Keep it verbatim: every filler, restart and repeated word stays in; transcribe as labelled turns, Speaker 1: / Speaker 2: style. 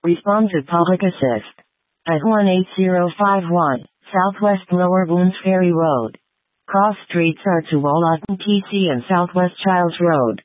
Speaker 1: Respond to public assist at one eight zero five one, Southwest Lower Boones Ferry Road. Cross streets are to Wollaton T C and Southwest Childs Road.